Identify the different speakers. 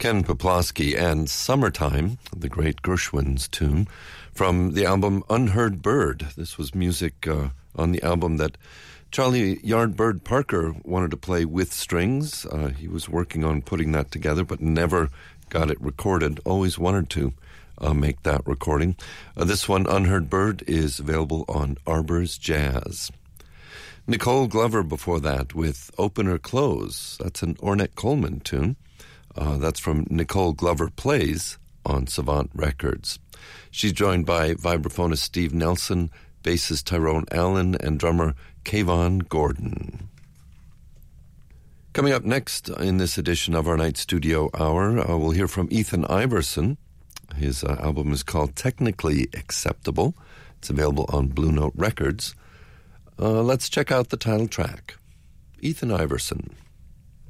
Speaker 1: Ken Poplawski and Summertime, the great Gershwin's tune, from the album Unheard Bird. This was music on the album that Charlie Yardbird Parker wanted to play with strings. He was working on putting that together, but never got it recorded. Always wanted to make that recording. This one, Unheard Bird, is available on Arbor's Jazz. Nicole Glover before that with Open or Close. That's an Ornette Coleman tune. That's from Nicole Glover Plays on Savant Records. She's joined by vibraphonist Steve Nelson, bassist Tyrone Allen, and drummer Kayvon Gordon. Coming up next in this edition of our Night Studio Hour, we'll hear from Ethan Iverson. His album is called Technically Acceptable. It's available on Blue Note Records. Let's check out the title track. Ethan Iverson.